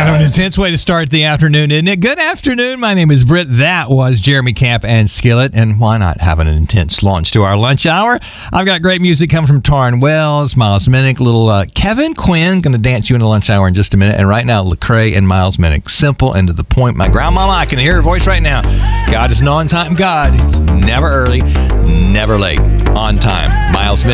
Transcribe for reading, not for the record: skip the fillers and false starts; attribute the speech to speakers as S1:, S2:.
S1: Kind of an intense way to start the afternoon, isn't it? Good afternoon. My name is Britt. That was Jeremy Camp and Skillet. And why not have an intense launch to our lunch hour? I've got great music coming from Taryn Wells, Miles Minnick, little Kevin Quinn. Going to dance you into lunch hour in just a minute. And right now, Lecrae and Miles Minnick. Simple and to the point. My grandmama, I can hear her voice right now. God is an on-time God. He's never early, never late. On time. Miles Minnick.